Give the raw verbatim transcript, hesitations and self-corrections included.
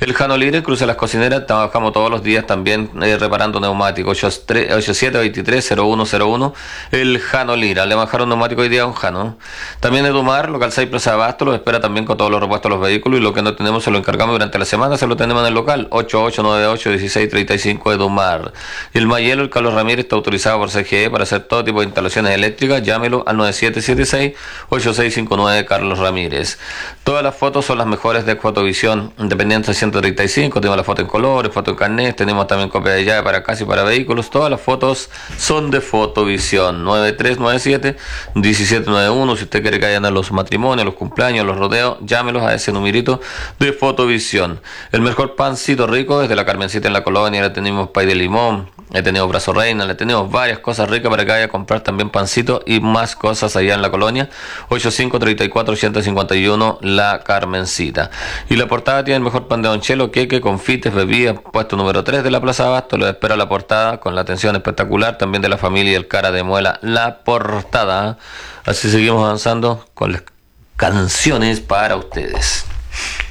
El Jano Libre, cruce las cocineras, trabajamos todos los días también eh, reparando neumáticos. ocho siete dos tres cero uno cero uno. El Jano Lira, le bajaron neumático hoy día a un Jano. También Edumar, local seis Plaza Abasto, lo espera también con todos los repuestos de los vehículos y lo que no tenemos se lo encargamos durante la semana, se lo tenemos en el local ocho ocho nueve ocho uno seis tres cinco Edumar. Y el Mayelo, el Carlos Ramírez, está autorizado por C G E para hacer todo tipo de instalaciones eléctricas, llámelo al nueve siete siete seis ocho seis cinco nueve Carlos Ramírez. Todas las fotos son las mejores de Fotovisión, Independiente ciento treinta y cinco, tenemos la foto en colores, foto en carnet, tenemos también copia de llave para casa y para vehículos, todas las fotos son de Fotovisión, nueve tres nueve siete uno siete nueve uno, si usted quiere que vayan a los matrimonios, los cumpleaños, los rodeos, llámelos a ese numerito de Fotovisión. El mejor pancito rico es de la Carmencita en la Colonia, le tenemos pay de limón, le tenemos brazo reina, le tenemos varias cosas ricas para que vaya a comprar también pancito y más cosas allá en la Colonia, ochenta y cinco treinta y cuatro ochenta cincuenta y uno la Carmencita. Y la portada tiene el mejor pan de Don Chelo, queque, confites, bebidas, puesto número tres de la Plaza Abasto, lo espera la portada con la atención espectacular también de la familia y el cara de muela, la portada. Así seguimos avanzando con las canciones para ustedes.